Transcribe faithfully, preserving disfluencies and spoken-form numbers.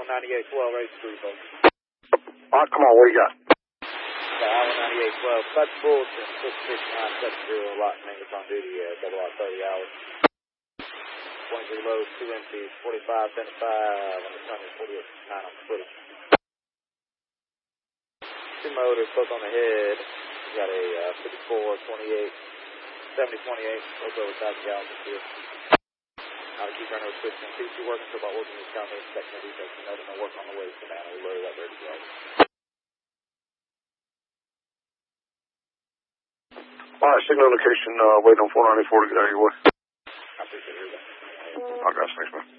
ninety-eight twelve, ready to three, folks. All right, come on, what do you got? Got Iowa ninety-eight twelve, cut Fulton, six six nine, cut zero, lot maintenance on duty, uh, double out thirty hours. twenty-three loads, two empties, forty-five, seventy-five, on the Sunday, forty-eight, nine on the footage. Two motors, both on the head. We got a uh, fifty-four, twenty-eight, seventy, twenty-eight, both over one thousand gallons of fuel. Now to keep running with switch and P C working, so about working this counter, inspection of defects, and nothing to work on the way to Savannah. We loaded up ready to go. All right, signal location, uh, waiting on four ninety-four to get out of your way. I appreciate it. I got you, thanks, man.